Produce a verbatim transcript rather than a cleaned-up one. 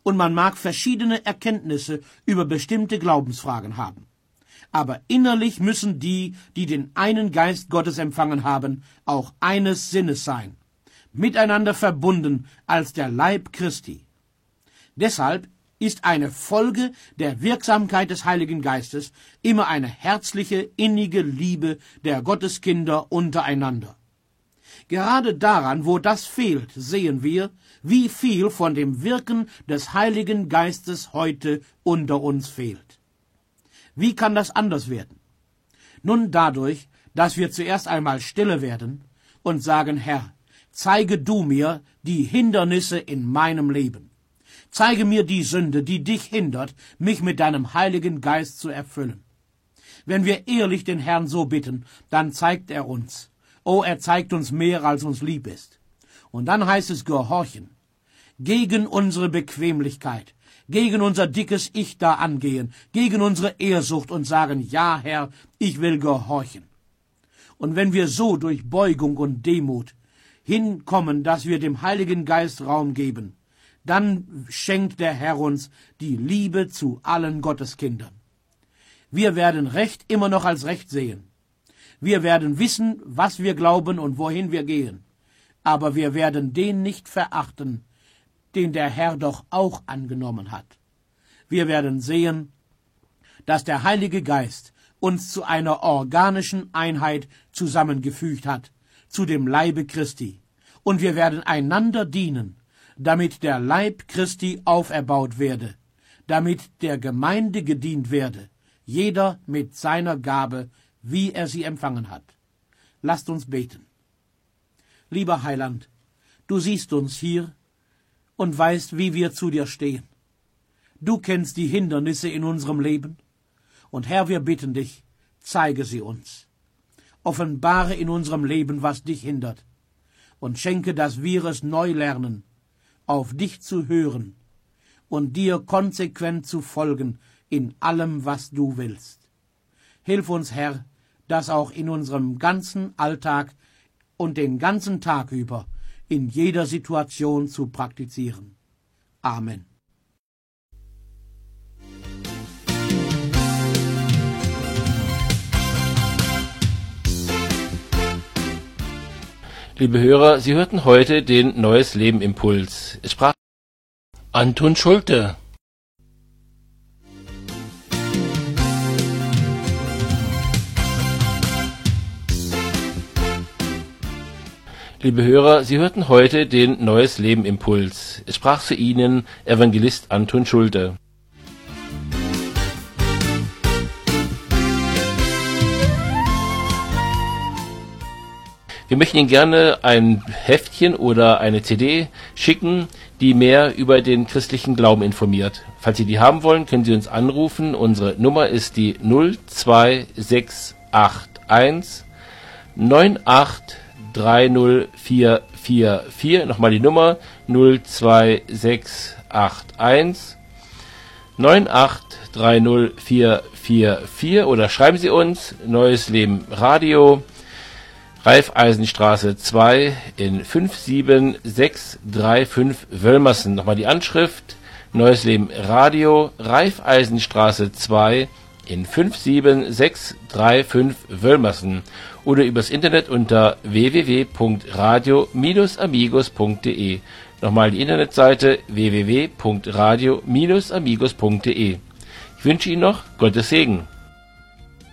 und man mag verschiedene Erkenntnisse über bestimmte Glaubensfragen haben. Aber innerlich müssen die, die den einen Geist Gottes empfangen haben, auch eines Sinnes sein, miteinander verbunden als der Leib Christi. Deshalb ist eine Folge der Wirksamkeit des Heiligen Geistes immer eine herzliche, innige Liebe der Gotteskinder untereinander. Gerade daran, wo das fehlt, sehen wir, wie viel von dem Wirken des Heiligen Geistes heute unter uns fehlt. Wie kann das anders werden? Nun dadurch, dass wir zuerst einmal stille werden und sagen, Herr, zeige du mir die Hindernisse in meinem Leben. Zeige mir die Sünde, die dich hindert, mich mit deinem Heiligen Geist zu erfüllen. Wenn wir ehrlich den Herrn so bitten, dann zeigt er uns. Oh, er zeigt uns mehr, als uns lieb ist. Und dann heißt es gehorchen. Gegen unsere Bequemlichkeit, gegen unser dickes Ich da angehen, gegen unsere Ehrsucht und sagen, ja, Herr, ich will gehorchen. Und wenn wir so durch Beugung und Demut hinkommen, dass wir dem Heiligen Geist Raum geben, dann schenkt der Herr uns die Liebe zu allen Gotteskindern. Wir werden Recht immer noch als Recht sehen. Wir werden wissen, was wir glauben und wohin wir gehen. Aber wir werden den nicht verachten, den der Herr doch auch angenommen hat. Wir werden sehen, dass der Heilige Geist uns zu einer organischen Einheit zusammengefügt hat, zu dem Leibe Christi. Und wir werden einander dienen, damit der Leib Christi auferbaut werde, damit der Gemeinde gedient werde, jeder mit seiner Gabe, wie er sie empfangen hat. Lasst uns beten. Lieber Heiland, du siehst uns hier und weißt, wie wir zu dir stehen. Du kennst die Hindernisse in unserem Leben, und Herr, wir bitten dich, zeige sie uns. Offenbare in unserem Leben, was dich hindert, und schenke, dass wir es neu lernen, auf dich zu hören und dir konsequent zu folgen in allem, was du willst. Hilf uns, Herr, das auch in unserem ganzen Alltag und den ganzen Tag über in jeder Situation zu praktizieren. Amen. Liebe Hörer, Sie hörten heute den Neues Leben Impuls. Es sprach Anton Schulte. Liebe Hörer, Sie hörten heute den Neues Leben Impuls. Es sprach zu Ihnen Evangelist Anton Schulte. Wir möchten Ihnen gerne ein Heftchen oder eine C D schicken, die mehr über den christlichen Glauben informiert. Falls Sie die haben wollen, können Sie uns anrufen. Unsere Nummer ist die null zwei sechs acht eins neun acht drei null vier vier vier. Nochmal die Nummer null zwei sechs acht eins neun acht drei null vier vier vier oder schreiben Sie uns Neues Leben Radio, Raiffeisenstraße zwei in fünf sieben sechs drei fünf Wölmersen. Nochmal die Anschrift: Neues Leben Radio, Raiffeisenstraße zwei in fünf sieben sechs drei fünf Wölmersen. Oder übers Internet unter w w w punkt radio Bindestrich amigos punkt de. Nochmal die Internetseite w w w punkt radio Bindestrich amigos punkt de. Ich wünsche Ihnen noch Gottes Segen.